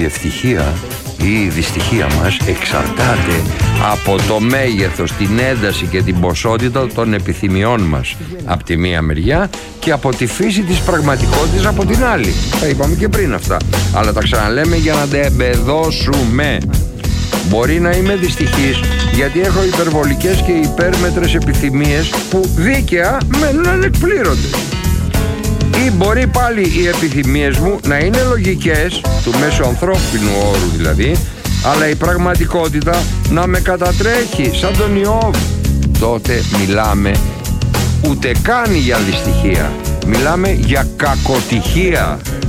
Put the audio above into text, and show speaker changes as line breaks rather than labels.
ευτυχία ή η δυστυχία μας εξαρτάται από το μέγεθος, την ένταση και την ποσότητα των επιθυμιών μας από τη μία μεριά και από τη φύση της πραγματικότητας από την άλλη. Τα είπαμε και πριν αυτά, αλλά τα ξαναλέμε για να τα εμπεδώσουμε. Μπορεί να είμαι δυστυχής γιατί έχω υπερβολικές και υπέρμετρες επιθυμίες που δίκαια μένουν ανεκπλήρωτες. Ή μπορεί πάλι οι επιθυμίες μου να είναι λογικές, του μέσου ανθρώπινου όρου δηλαδή, αλλά η πραγματικότητα να με κατατρέχει σαν τον Ιώβ. Τότε μιλάμε ούτε καν για δυστυχία, μιλάμε για κακοτυχία.